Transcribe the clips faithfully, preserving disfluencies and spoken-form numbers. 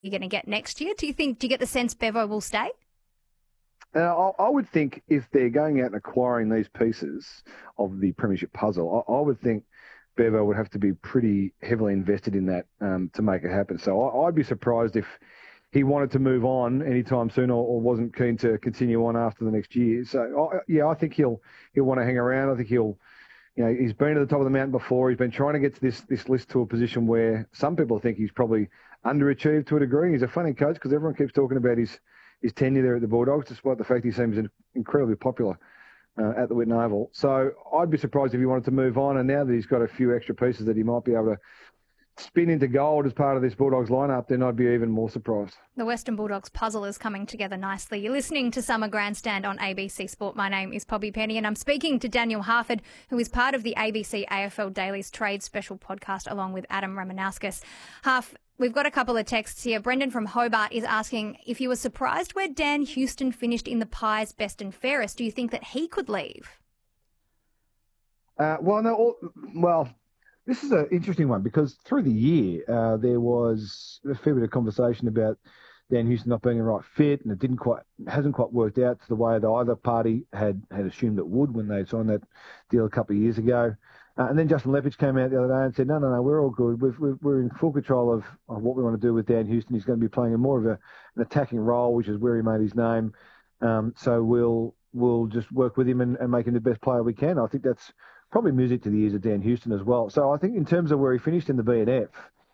you're going to get next year. Do you think, do you get the sense Bevo will stay? Uh, I, I would think if they're going out and acquiring these pieces of the premiership puzzle, I, I would think Bevo would have to be pretty heavily invested in that um, to make it happen. So I, I'd be surprised if he wanted to move on anytime soon or, or wasn't keen to continue on after the next year. So, I, yeah, I think he'll he'll want to hang around. I think he'll, you know, he's been to the top of the mountain before. He's been trying to get to this this list to a position where some people think he's probably underachieved to a degree. He's a funny coach because everyone keeps talking about his, his tenure there at the Bulldogs, despite the fact he seems incredibly popular uh, at the Whitten Oval. So I'd be surprised if he wanted to move on. And now that he's got a few extra pieces that he might be able to spin into gold as part of this Bulldogs lineup, then I'd be even more surprised. The Western Bulldogs puzzle is coming together nicely. You're listening to Summer Grandstand on A B C Sport. My name is Poppy Penny and I'm speaking to Daniel Harford, who is part of the A B C A F L Daily's Trade Special podcast, along with Adam Ramanauskas. Harf, we've got a couple of texts here. Brendan from Hobart is asking if you were surprised where Dan Houston finished in the Pies best and fairest. Do you think that he could leave? Uh, well, no, all, well... This is an interesting one because through the year uh, there was a fair bit of conversation about Dan Houston not being the right fit, and it didn't quite hasn't quite worked out to the way that either party had, had assumed it would when they signed that deal a couple of years ago. Uh, and then Justin Leppich came out the other day and said, no, no, no, we're all good. We've, we've, we're in full control of, of what we want to do with Dan Houston. He's going to be playing a more of a, an attacking role, which is where he made his name. Um, so we'll we'll just work with him and, and make him the best player we can. I think that's probably music to the ears of Dan Houston as well. So I think in terms of where he finished in the B N F,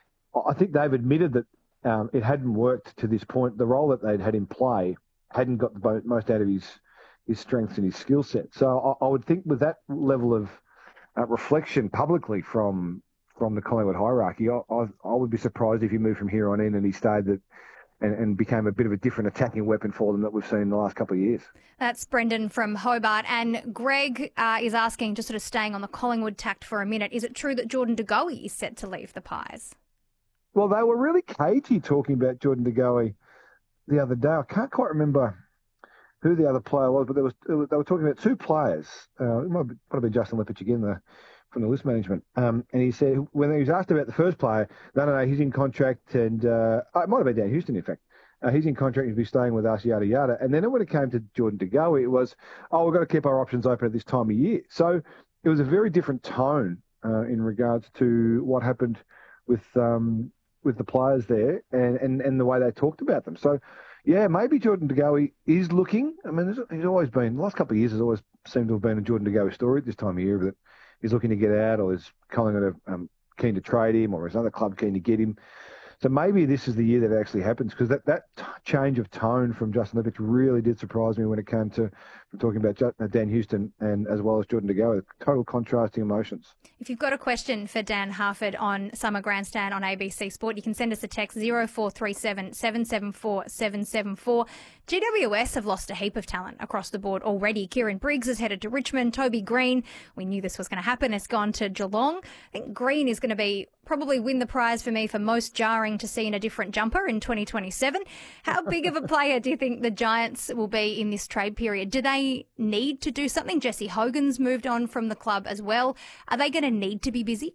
I think they've admitted that um, it hadn't worked to this point. The role that they'd had him play hadn't got the most out of his his strengths and his skill set. So I, I would think with that level of uh, reflection publicly from from the Collingwood hierarchy, I, I, I would be surprised if he moved from here on in and he stayed that and, and became a bit of a different attacking weapon for them that we've seen in the last couple of years. That's Brendan from Hobart. And Greg uh, is asking, just sort of staying on the Collingwood tact for a minute, is it true that Jordan De Goey is set to leave the Pies? Well, they were really cagey talking about Jordan De Goey the other day. I can't quite remember who the other player was, but there was, they were talking about two players. Uh, it might have been, might have been Justin Leppich again, the from the list management. Um, and he said, when he was asked about the first player, no, no, no, he's in contract and, uh, oh, it might have been Dan Houston, in fact. Uh, he's in contract, he'll be staying with us, yada, yada. And then when it came to Jordan De Goey, it was, oh, we've got to keep our options open at this time of year. So it was a very different tone uh, in regards to what happened with um, with the players there and, and, and the way they talked about them. So, yeah, maybe Jordan De Goey is looking. I mean, he's always been, the last couple of years has always seemed to have been a Jordan De Goey story at this time of year, that he's looking to get out, or is Collingwood um, keen to trade him, or is another club keen to get him. So maybe this is the year that it actually happens, because that, that t- change of tone from Justin Leppich really did surprise me when it came to from talking about J- Dan Houston and as well as Jordan De Goey. Total contrasting emotions. If you've got a question for Dan Harford on Summer Grandstand on A B C Sport, you can send us a text zero four three seven, seven seven four, seven seven four. G W S have lost a heap of talent across the board already. Kieran Briggs has headed to Richmond. Toby Green, we knew this was going to happen, has gone to Geelong. I think Green is going to be probably win the prize for me for most jarring to see in a different jumper in twenty twenty-seven. How big of a player do you think the Giants will be in this trade period? Do they need to do something? Jesse Hogan's moved on from the club as well. Are they going to need to be busy?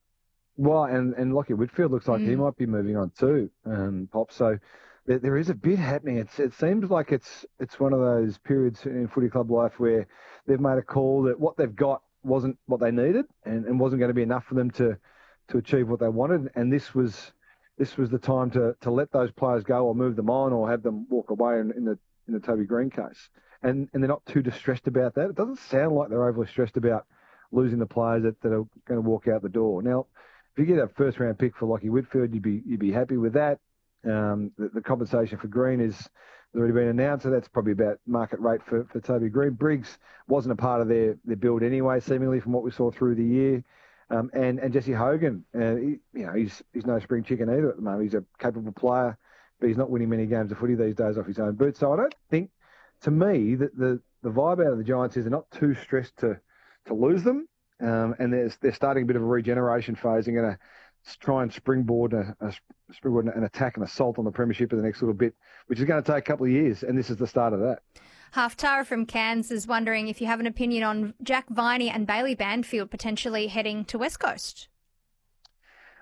Well, and, and Lockie Whitfield looks like mm. he might be moving on too, um, Pop. So there, there is a bit happening. It's, it seems like it's it's one of those periods in footy club life where they've made a call that what they've got wasn't what they needed and, and wasn't going to be enough for them to to achieve what they wanted. And this was this was the time to to let those players go or move them on or have them walk away in, in the in the Toby Green case. And and they're not too distressed about that. It doesn't sound like they're overly stressed about losing the players that, that are going to walk out the door. Now, if you get a first round pick for Lockie Whitfield, you'd be you'd be happy with that. Um, the, the compensation for Green is has already been announced, so that's probably about market rate for, for Toby Green. Briggs wasn't a part of their, their build anyway, seemingly from what we saw through the year. Um, and, and Jesse Hogan, uh, he, you know, he's he's no spring chicken either at the moment. He's a capable player, but he's not winning many games of footy these days off his own boot. So I don't think, to me, that the, the vibe out of the Giants is they're not too stressed to to lose them, um, and they're, they're starting a bit of a regeneration phase and going to try and springboard a, a springboard an attack and assault on the premiership in the next little bit, which is going to take a couple of years, and this is the start of that. Half Tara from Cairns is wondering if you have an opinion on Jack Viney and Bailey Banfield potentially heading to West Coast.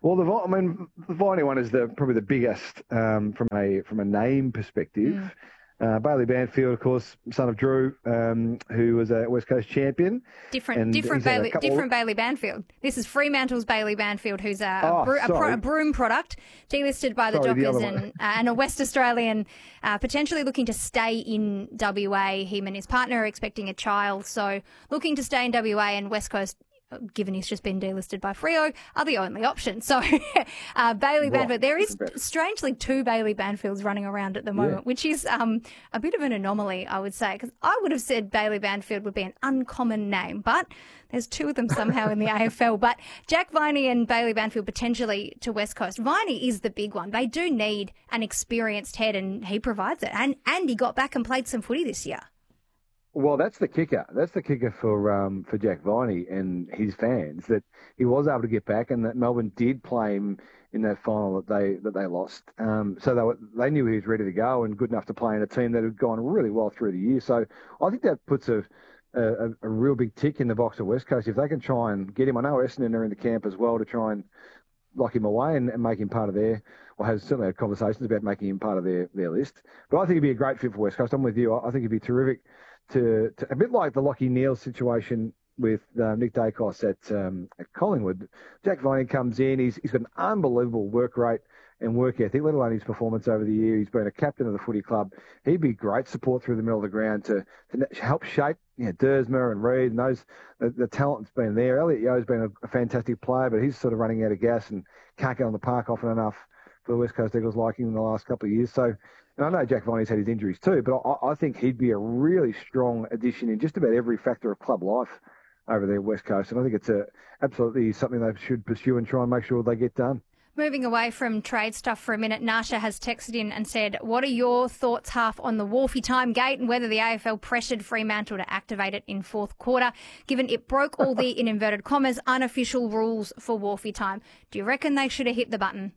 Well, the I mean, the Viney one is the probably the biggest um, from a from a name perspective. Mm. Uh, Bailey Banfield, of course, son of Drew, um, who was a West Coast champion. Different, different Bailey, different of... Bailey Banfield. This is Fremantle's Bailey Banfield, who's a, oh, a, bro- a, pro- a broom product, delisted by the sorry, Dockers, the and, uh, and a West Australian, uh, potentially looking to stay in W A. Him and his partner are expecting a child, so looking to stay in W A, and West Coast, given he's just been delisted by Freo, are the only option. So uh, Bailey right. Banfield, there is strangely two Bailey Banfields running around at the moment, yeah. which is um, a bit of an anomaly, I would say, because I would have said Bailey Banfield would be an uncommon name, but there's two of them somehow in the A F L. But Jack Viney and Bailey Banfield potentially to West Coast. Viney is the big one. They do need an experienced head, and he provides it. And, and he got back and played some footy this year. Well, that's the kicker. That's the kicker for um, for Jack Viney and his fans, that he was able to get back, and that Melbourne did play him in that final that they that they lost. Um, so they were, they knew he was ready to go and good enough to play in a team that had gone really well through the year. So I think that puts a a, a real big tick in the box of West Coast if they can try and get him. I know Essendon are in the camp as well to try and lock him away and, and make him part of their, or has certainly had conversations about making him part of their, their list. But I think he'd be a great fit for West Coast. I'm with you. I think he'd be terrific. To, to a bit like the Lachie Neale situation with uh, Nick Dacos at um, at Collingwood. Jack Viney comes in. He's he's got an unbelievable work rate and work ethic, let alone his performance over the year. He's been a captain of the footy club. He'd be great support through the middle of the ground to, to help shape, you know, Dersmer and Reid and those the, the talent's been there. Elliot Yeo's been a, a fantastic player, but he's sort of running out of gas and can't get on the park often enough for the West Coast Eagles liking in the last couple of years. So. And I know Jack Viney's had his injuries too, but I, I think he'd be a really strong addition in just about every factor of club life over there, West Coast. And I think it's a, absolutely something they should pursue and try and make sure they get done. Moving away from trade stuff for a minute, Nasha has texted in and said, what are your thoughts, half, on the Wolfie time gate and whether the A F L pressured Fremantle to activate it in fourth quarter, given it broke all the, in inverted commas, unofficial rules for Wolfie time? Do you reckon they should have hit the button?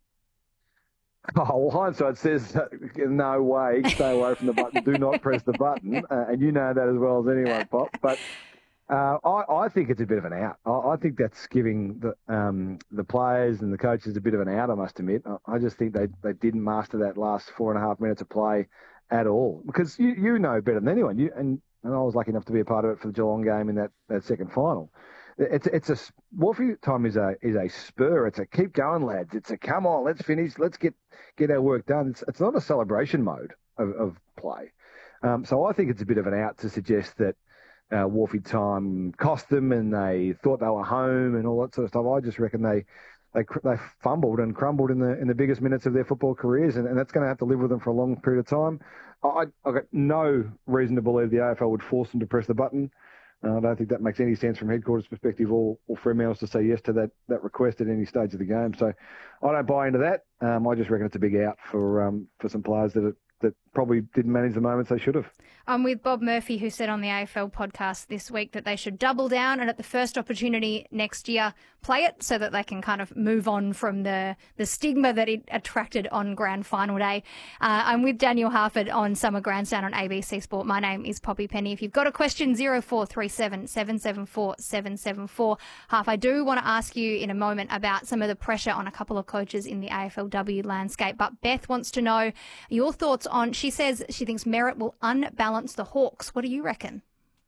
Oh, well, hindsight says uh, no way, stay away from the button, do not press the button, uh, and you know that as well as anyone, Pop. But uh, I, I think it's a bit of an out. I, I think that's giving the um, the players and the coaches a bit of an out, I must admit. I, I just think they, they didn't master that last four and a half minutes of play at all, because you, you know better than anyone, you, and, and I was lucky enough to be a part of it for the Geelong game in that, that second final. It's it's a Wolfie time is a is a spur. It's a keep going, lads. It's a come on, let's finish, let's get get our work done. It's it's not a celebration mode of, of play. Um, so I think it's a bit of an out to suggest that uh, Wolfie time cost them and they thought they were home and all that sort of stuff. I just reckon they they they fumbled and crumbled in the in the biggest minutes of their football careers, and, and that's going to have to live with them for a long period of time. I I've got no reason to believe the A F L would force them to press the button. Uh, I don't think that makes any sense from headquarters' perspective or, or Fremantle's to say yes to that, that request at any stage of the game. So I don't buy into that. Um, I just reckon it's a big out for um, for some players that are, that probably didn't manage the moments they should have. I'm with Bob Murphy, who said on the A F L podcast this week that they should double down and at the first opportunity next year play it so that they can kind of move on from the, the stigma that it attracted on grand final day. Uh, I'm with Daniel Harford on Summer Grandstand on A B C Sport. My name is Poppy Penny. If you've got a question, zero four three seven, seven seven four, seven seven four. Half, I do want to ask you in a moment about some of the pressure on a couple of coaches in the A F L W landscape, but Beth wants to know your thoughts on, she says she thinks Merritt will unbalance the Hawks. What do you reckon?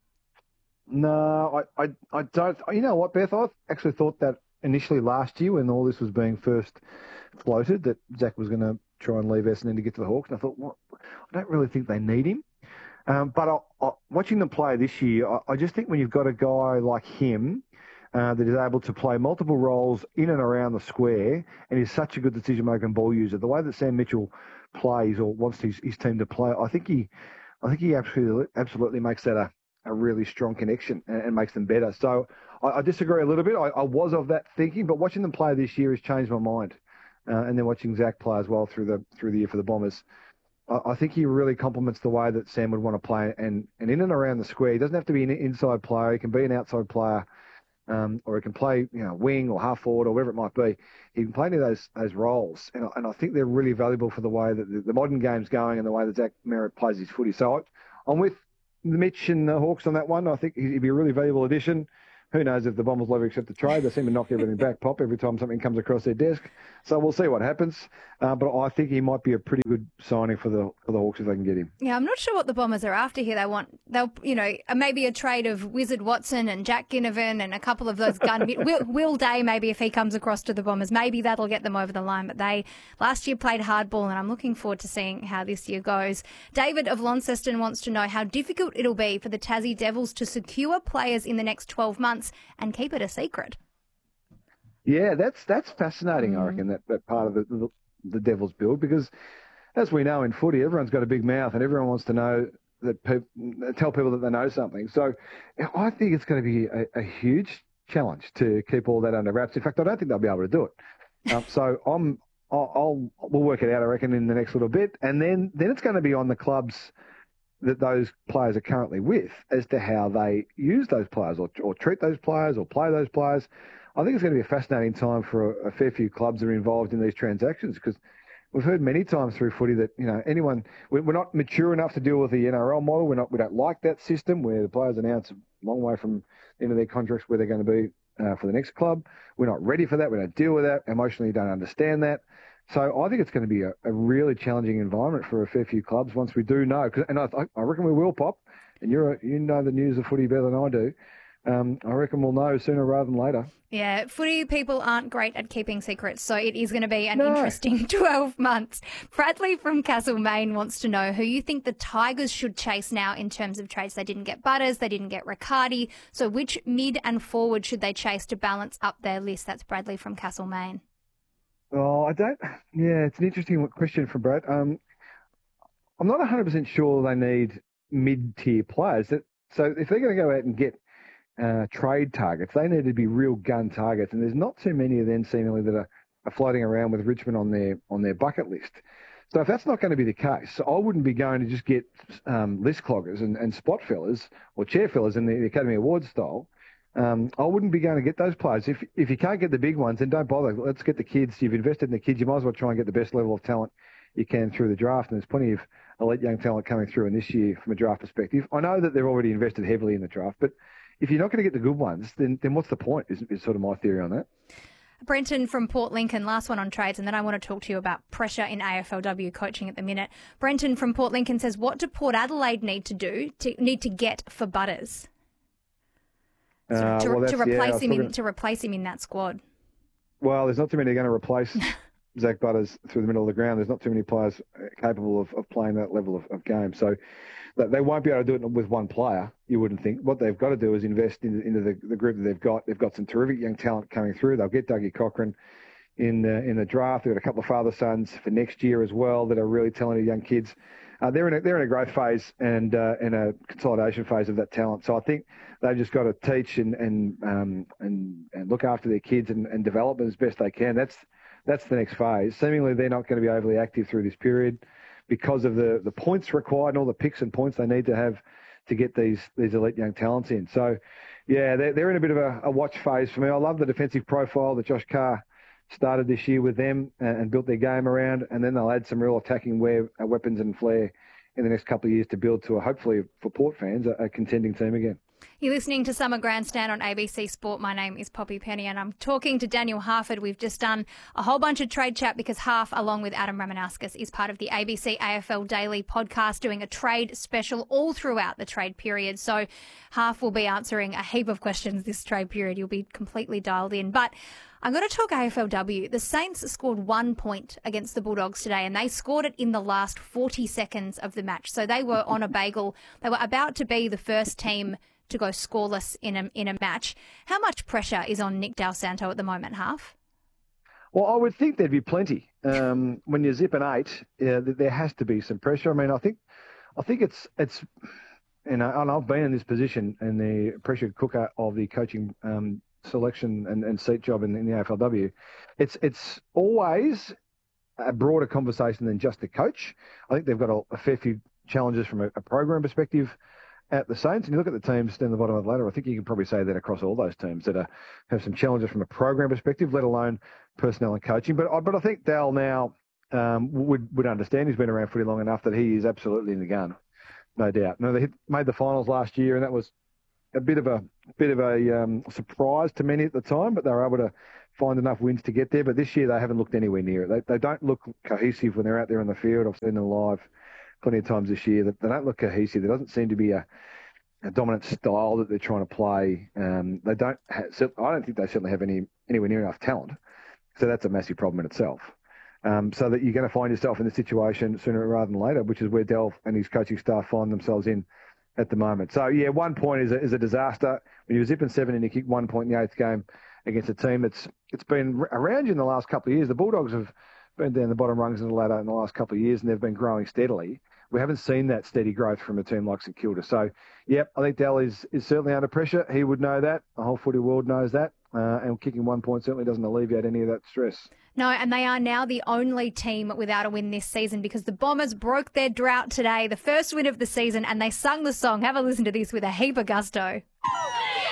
No, I, I, I don't. You know what, Beth? I actually thought that initially last year when all this was being first floated, that Zach was going to try and leave Essendon to get to the Hawks. And I thought, well, I don't really think they need him. Um, but I, I, watching them play this year, I, I just think when you've got a guy like him uh, that is able to play multiple roles in and around the square and is such a good decision-making ball user, the way that Sam Mitchell plays or wants his, his team to play, I think he, I think he absolutely, absolutely makes that a, a really strong connection and, and makes them better. So I, I disagree a little bit. I, I was of that thinking, but watching them play this year has changed my mind. Uh, and then watching Zach play as well through the through the year for the Bombers, I, I think he really complements the way that Sam would want to play. And, and in and around the square, he doesn't have to be an inside player. He can be an outside player. Um, or he can play, you know, wing or half forward or whatever it might be. He can play any of those those roles, and, and I think they're really valuable for the way that the, the modern game's going and the way that Zach Merritt plays his footy. So I, I'm with Mitch and the Hawks on that one. I think he'd be a really valuable addition, who knows if the Bombers will ever accept the trade. They seem to knock everything back, Pop, every time something comes across their desk. So we'll see what happens. Uh, but I think he might be a pretty good signing for the for the Hawks if they can get him. Yeah, I'm not sure what the Bombers are after here. They want, they'll, you know, maybe a trade of Wizard Watson and Jack Ginnivan and a couple of those gun. Will, Will Day, maybe if he comes across to the Bombers, maybe that'll get them over the line. But they last year played hardball, and I'm looking forward to seeing how this year goes. David of Launceston wants to know how difficult it'll be for the Tassie Devils to secure players in the next twelve months and keep it a secret. Yeah, that's that's fascinating, Mm. I reckon, that, that part of the, the, the Devils build, because as we know in footy, everyone's got a big mouth and everyone wants to know that pe- tell people that they know something. So I think it's going to be a, a huge challenge to keep all that under wraps. In fact, I don't think they'll be able to do it. Um, so I'm, I'll, I'll we'll work it out, I reckon, in the next little bit, and then then it's going to be on the clubs that those players are currently with as to how they use those players or, or treat those players or play those players. I think it's going to be a fascinating time for a, a fair few clubs that are involved in these transactions, because we've heard many times through footy that, you know, anyone, we're not mature enough to deal with the N R L model. We're not, we don't like that system where the players announce a long way from the end of their contracts where they're going to be uh, for the next club. We're not ready for that. We don't deal with that. Emotionally, don't understand that. So I think it's going to be a, a really challenging environment for a fair few clubs once we do know. Cause, and I, I reckon we will, Pop, and you're a, you know the news of footy better than I do. Um, I reckon we'll know sooner rather than later. Yeah, footy people aren't great at keeping secrets, so it is going to be an No. interesting twelve months. Bradley from Castlemaine wants to know who you think the Tigers should chase now in terms of trades. They didn't get Butters, they didn't get Riccardi, so which mid and forward should they chase to balance up their list? That's Bradley from Castlemaine. Oh, I don't. Yeah, it's an interesting question from Brad. Um, I'm not one hundred percent sure they need mid-tier players. That, so if they're going to go out and get uh, trade targets, they need to be real gun targets, and there's not too many of them seemingly that are, are floating around with Richmond on their on their bucket list. So if that's not going to be the case, I wouldn't be going to just get um, list cloggers and, and spot fillers or chair fillers in the, the Academy Awards style. Um, I wouldn't be going to get those players. If if you can't get the big ones, then don't bother. Let's get the kids. You've invested in the kids. You might as well try and get the best level of talent you can through the draft. And there's plenty of elite young talent coming through in this year from a draft perspective. I know that they've already invested heavily in the draft, but if you're not going to get the good ones, then then what's the point, is, is sort of my theory on that. Brenton from Port Lincoln, last one on trades, and then I want to talk to you about pressure in A F L W coaching at the minute. Brenton from Port Lincoln says, what do Port Adelaide need to do, to need to get for Butters? So Uh, to, well, to that's- yeah, I replace was him in, talking- to replace him in that squad. Well, there's not too many going to replace Zach Butters through the middle of the ground. There's not too many players capable of, of playing that level of, of game. So they won't be able to do it with one player, you wouldn't think. What they've got to do is invest in, into the, the group that they've got. They've got some terrific young talent coming through. They'll get Dougie Cochran in the, in the draft. They've got a couple of father sons for next year as well that are really talented young kids. Uh, they're in a, they're in a growth phase and uh, in a consolidation phase of that talent. So I think they've just got to teach and and um, and, and look after their kids and, and develop them as best they can. That's that's the next phase. Seemingly they're not going to be overly active through this period because of the, the points required and all the picks and points they need to have to get these these elite young talents in. So yeah, they're, they're in a bit of a, a watch phase for me. I love the defensive profile that Josh Carr started this year with them and, and built their game around, and then they'll add some real attacking wear, uh, weapons and flair in the next couple of years to build to a, hopefully for Port fans, a, a contending team again. You're listening to Summer Grandstand on A B C Sport. My name is Poppy Penny and I'm talking to Daniel Harford. We've just done a whole bunch of trade chat because Harf, along with Adam Ramanauskas, is part of the A B C A F L Daily podcast doing a trade special all throughout the trade period. So Harf will be answering a heap of questions this trade period. You'll be completely dialed in. But I'm going to talk A F L W. The Saints scored one point against the Bulldogs today, and they scored it in the last forty seconds of the match. So they were on a bagel. They were about to be the first team to go scoreless in a in a match. How much pressure is on Nick Dal Santo at the moment, Harf? Well, I would think there'd be plenty. Um, when you're zipping eight, yeah, there has to be some pressure. I mean, I think, I think it's it's, you know, and I've been in this position in the pressure cooker of the coaching um, selection and, and seat job in, in the A F L W. It's it's always a broader conversation than just the coach. I think they've got a, a fair few challenges from a, a program perspective at the Saints. And you look at the teams down the bottom of the ladder, I think you can probably say that across all those teams that are, have some challenges from a program perspective, let alone personnel and coaching. But I, but I think Dal now um, would would understand. He's been around footy long enough that he is absolutely in the gun, no doubt. No, they hit, made the finals last year, and that was a bit of a bit of a um, surprise to many at the time, but they were able to find enough wins to get there. But this year they haven't looked anywhere near it. They, they don't look cohesive when they're out there on the field. I've seen them live plenty of times this year. They don't look cohesive. There doesn't seem to be a, a dominant style that they're trying to play. Um, they don't. Have, I don't think they certainly have any anywhere near enough talent. So that's a massive problem in itself. Um, so that you're going to find yourself in the situation sooner rather than later, which is where Del and his coaching staff find themselves in at the moment. So, yeah, one point is a, is a disaster. When you're zipping seven and you kick one point in the eighth game against a team that's it's been around you in the last couple of years. The Bulldogs have been down the bottom rungs of the ladder in the last couple of years, and they've been growing steadily. We haven't seen that steady growth from a team like St Kilda. So, yep, I think Del is, is certainly under pressure. He would know that. The whole footy world knows that. Uh, and kicking one point certainly doesn't alleviate any of that stress. No, and they are now the only team without a win this season because the Bombers broke their drought today, the first win of the season, and they sung the song. Have a listen to this with a heap of gusto.